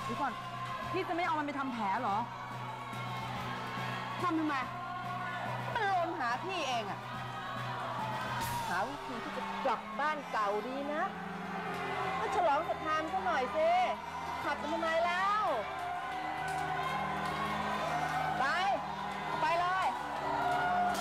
เดี๋ยวก่อนพี่จะไม่เอามันไปทำแผลเหรอทำไมมันลมหาพี่เองอะหาวิธีที่จะกลับบ้านเก่าดีนะก็ฉลองสถานก็หน่อยสิขัดมันทำไมแล้ว